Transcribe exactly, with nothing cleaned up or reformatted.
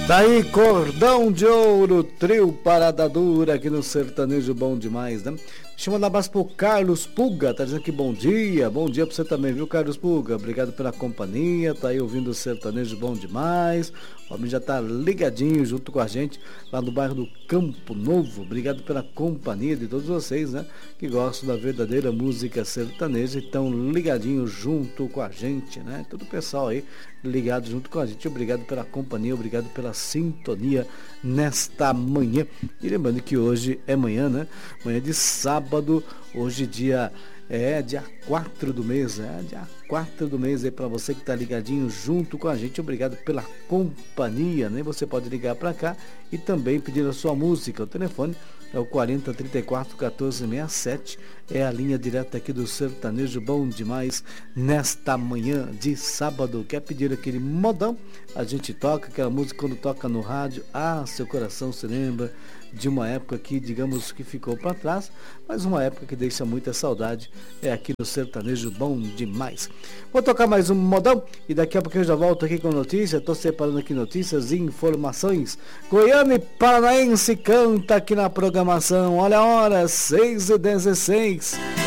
Daí, Cordão de Ouro, trio Parada Dura aqui no Sertanejo Bom Demais, né? Deixa eu mandar um abraço pro Carlos Pulga, tá dizendo que bom dia, bom dia pra você também, viu, Carlos Pulga? Obrigado pela companhia, tá aí ouvindo o Sertanejo Bom Demais. O homem já tá ligadinho junto com a gente lá no bairro do Campo Novo. Obrigado pela companhia de todos vocês, né? Que gostam da verdadeira música sertaneja e estão ligadinhos junto com a gente, né? Todo o pessoal aí ligado junto com a gente. Obrigado pela companhia, obrigado pela sintonia nesta manhã. E lembrando que hoje é manhã, né? Manhã de sábado, hoje dia... É, dia quatro do mês, é, dia quatro do mês aí pra você que tá ligadinho junto com a gente, obrigado pela companhia, né? Você pode ligar pra cá e também pedir a sua música, o telefone é o quarenta, trinta e quatro, quatorze, sessenta e sete, é a linha direta aqui do Sertanejo Bom Demais, nesta manhã de sábado. Quer pedir aquele modão? A gente toca aquela música quando toca no rádio, ah, seu coração se lembra de uma época que, digamos, que ficou para trás, mas uma época que deixa muita saudade, é aqui no Sertanejo Bom Demais. Vou tocar mais um modão e daqui a pouco eu já volto aqui com notícia. Estou separando aqui notícias e informações. Goiânia e Paranaense canta aqui na programação. Olha a hora, seis e dezesseis.